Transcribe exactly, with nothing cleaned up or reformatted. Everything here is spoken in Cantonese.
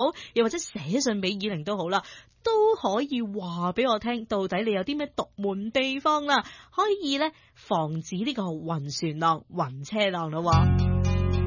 好，又或者寫信俾以玲都好啦，都可以話俾我聽，到底你有啲咩獨門地方啦，可以咧防止呢個暈船浪、暈車浪咯。